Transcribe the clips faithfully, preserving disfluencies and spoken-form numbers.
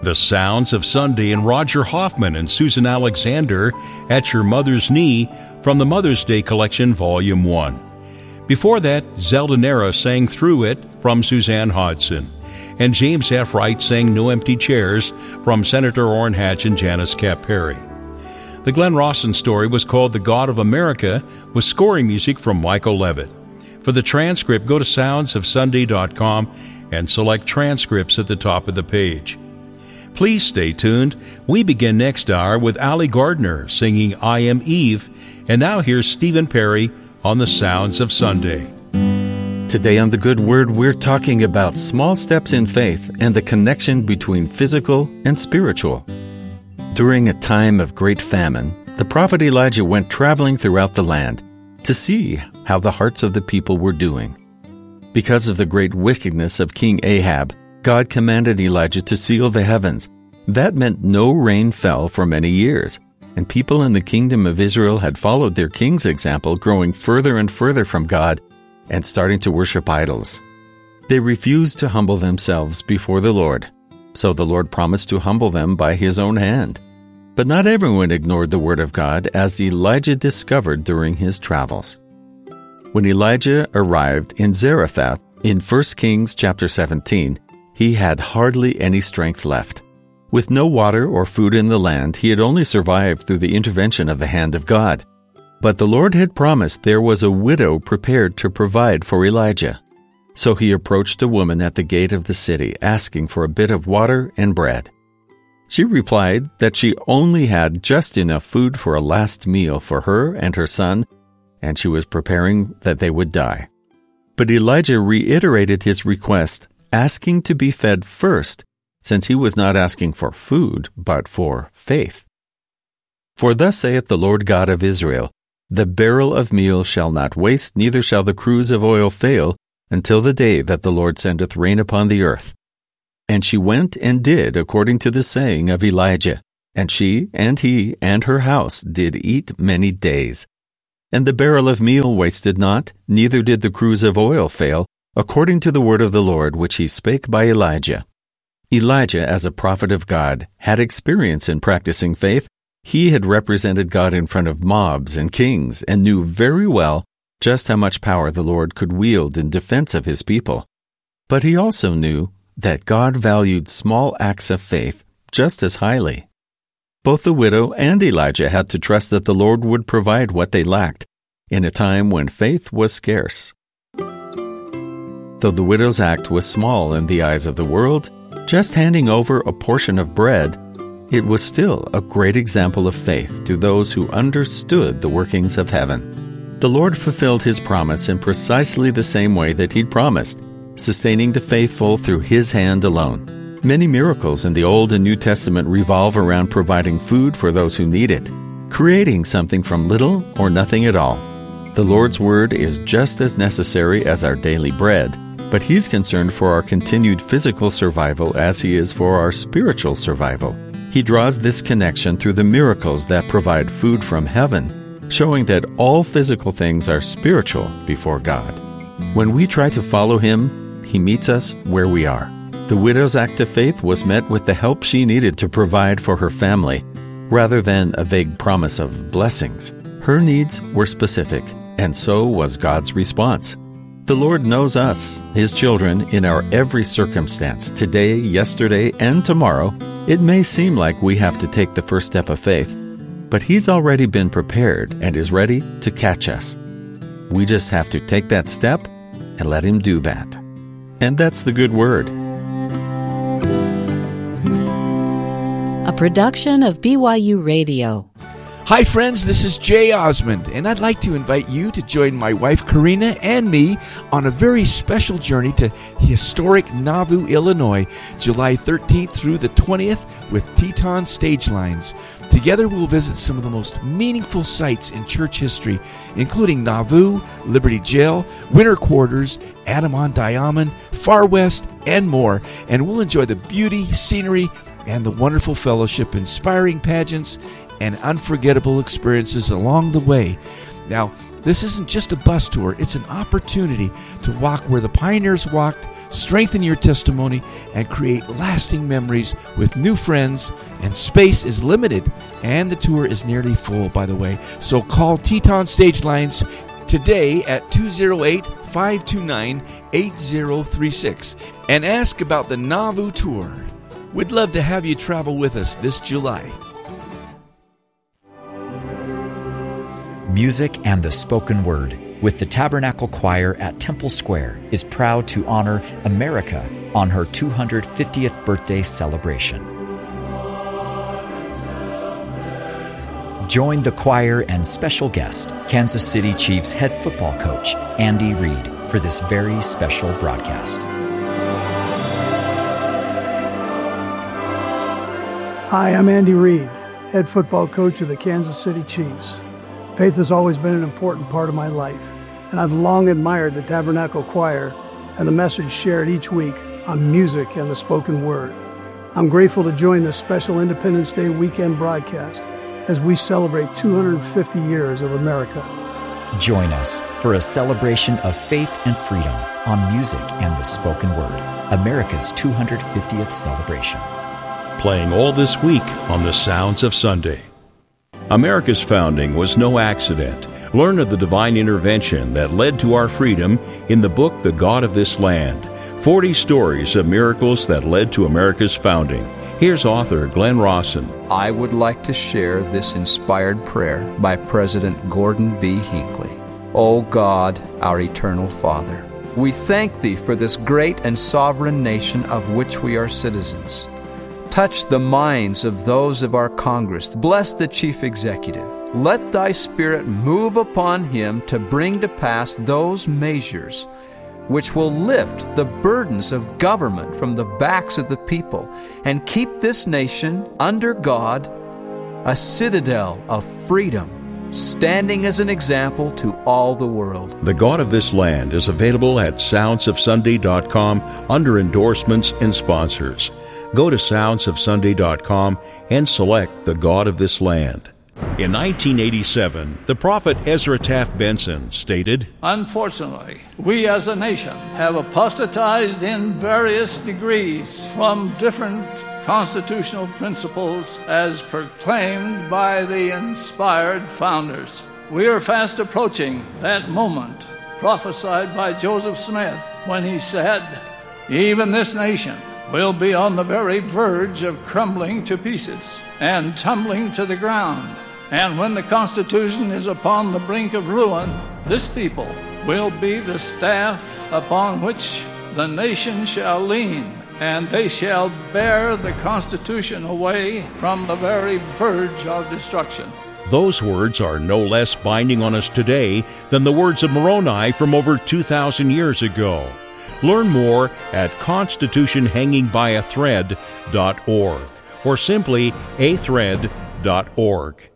The Sounds of Sunday and Roger Hoffman and Susan Alexander, At Your Mother's Knee, from the Mother's Day Collection, Volume one. Before that, Zelda Nera sang Through It from Suzanne Hodson, and James F. Wright sang No Empty Chairs from Senator Orrin Hatch and Janice Cap Perry. The Glenn Rawson story was called The God of America, with scoring music from Michael Levitt. For the transcript, go to sounds of sunday dot com and select Transcripts at the top of the page. Please stay tuned. We begin next hour with Allie Gardner singing I Am Eve, and now here's Stephen Perry on the Sounds of Sunday. Today on The Good Word, we're talking about small steps in faith and the connection between physical and spiritual. During a time of great famine, the prophet Elijah went traveling throughout the land to see how the hearts of the people were doing. Because of the great wickedness of King Ahab, God commanded Elijah to seal the heavens. That meant no rain fell for many years, and people in the kingdom of Israel had followed their king's example, growing further and further from God and starting to worship idols. They refused to humble themselves before the Lord, so the Lord promised to humble them by His own hand. But not everyone ignored the word of God, as Elijah discovered during his travels. When Elijah arrived in Zarephath in First Kings chapter seventeen, he had hardly any strength left. With no water or food in the land, he had only survived through the intervention of the hand of God. But the Lord had promised there was a widow prepared to provide for Elijah. So he approached a woman at the gate of the city, asking for a bit of water and bread. She replied that she only had just enough food for a last meal for her and her son, and she was preparing that they would die. But Elijah reiterated his request, asking to be fed first, since he was not asking for food, but for faith. For thus saith the Lord God of Israel, The barrel of meal shall not waste, neither shall the cruse of oil fail, until the day that the Lord sendeth rain upon the earth. And she went and did according to the saying of Elijah, and she and he and her house did eat many days. And the barrel of meal wasted not, neither did the cruse of oil fail, according to the word of the Lord which he spake by Elijah. Elijah, as a prophet of God, had experience in practicing faith. He had represented God in front of mobs and kings, and knew very well just how much power the Lord could wield in defense of his people. But he also knew that God valued small acts of faith just as highly. Both the widow and Elijah had to trust that the Lord would provide what they lacked in a time when faith was scarce. Though the widow's act was small in the eyes of the world, just handing over a portion of bread, it was still a great example of faith to those who understood the workings of heaven. The Lord fulfilled His promise in precisely the same way that He'd promised, sustaining the faithful through His hand alone. Many miracles in the Old and New Testament revolve around providing food for those who need it, creating something from little or nothing at all. The Lord's Word is just as necessary as our daily bread, but He's concerned for our continued physical survival as He is for our spiritual survival. He draws this connection through the miracles that provide food from heaven, showing that all physical things are spiritual before God. When we try to follow Him, He meets us where we are. The widow's act of faith was met with the help she needed to provide for her family, rather than a vague promise of blessings. Her needs were specific, and so was God's response. The Lord knows us, His children, in our every circumstance, today, yesterday, and tomorrow. It may seem like we have to take the first step of faith, but He's already been prepared and is ready to catch us. We just have to take that step and let Him do that. And that's the good word. A production of B Y U Radio. Hi friends, this is Jay Osmond, and I'd like to invite you to join my wife Karina and me on a very special journey to historic Nauvoo, Illinois, July thirteenth through the twentieth with Teton Stage Lines. Together we'll visit some of the most meaningful sites in church history, including Nauvoo, Liberty Jail, Winter Quarters, Adam-on-Diamond, Far West, and more, and we'll enjoy the beauty, scenery, and the wonderful fellowship, inspiring pageants, and unforgettable experiences along the way. Now, this isn't just a bus tour, it's an opportunity to walk where the pioneers walked, strengthen your testimony, and create lasting memories with new friends. And space is limited, and the tour is nearly full, by the way. So call Teton Stage Lines today at two oh eight, five two nine, eight oh three six and ask about the Nauvoo Tour. We'd love to have you travel with us this July. Music and the Spoken Word with the Tabernacle Choir at Temple Square is proud to honor America on her two hundred fiftieth birthday celebration. Join the choir and special guest, Kansas City Chiefs head football coach Andy Reid, for this very special broadcast. Hi, I'm Andy Reid, head football coach of the Kansas City Chiefs. Faith has always been an important part of my life, and I've long admired the Tabernacle Choir and the message shared each week on music and the spoken word. I'm grateful to join this special Independence Day weekend broadcast as we celebrate two hundred fifty years of America. Join us for a celebration of faith and freedom on music and the spoken word, America's two hundred fiftieth celebration. Playing all this week on The Sounds of Sunday. America's founding was no accident. Learn of the divine intervention that led to our freedom in the book The God of This Land. forty stories of miracles that led to America's founding. Here's author Glenn Rawson. I would like to share this inspired prayer by President Gordon B. Hinckley. O God, our eternal Father, we thank Thee for this great and sovereign nation of which we are citizens. Touch the minds of those of our Congress. Bless the Chief Executive. Let Thy Spirit move upon him to bring to pass those measures which will lift the burdens of government from the backs of the people and keep this nation under God, a citadel of freedom, standing as an example to all the world. The God of This Land is available at sounds of sunday dot com under endorsements and sponsors. Go to sounds of sunday dot com and select The God of This Land. In nineteen eighty-seven, the prophet Ezra Taft Benson stated, Unfortunately, we as a nation have apostatized in various degrees from different constitutional principles as proclaimed by the inspired founders. We are fast approaching that moment prophesied by Joseph Smith when he said, even this nation will be on the very verge of crumbling to pieces and tumbling to the ground. And when the Constitution is upon the brink of ruin, this people will be the staff upon which the nation shall lean, and they shall bear the Constitution away from the very verge of destruction. Those words are no less binding on us today than the words of Moroni from over two thousand years ago. Learn more at constitution hanging by a thread dot org or simply a thread dot org.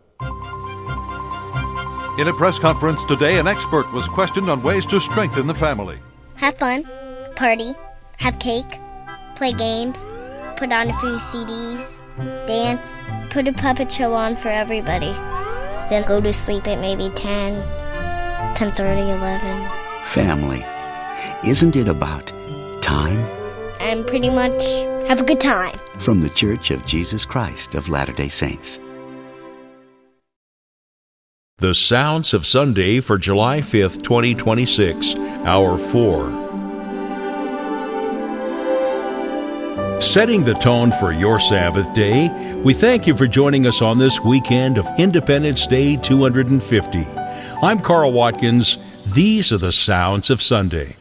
In a press conference today, an expert was questioned on ways to strengthen the family. Have fun, party, have cake, play games, put on a few C Ds, dance, put a puppet show on for everybody. Then go to sleep at maybe ten, ten thirty, eleven. Family. Isn't it about time? And pretty much have a good time. From the Church of Jesus Christ of Latter-day Saints. The Sounds of Sunday for July fifth, twenty twenty-six, Hour four. Setting the tone for your Sabbath day, we thank you for joining us on this weekend of Independence Day two hundred fifty. I'm Carl Watkins. These are the Sounds of Sunday.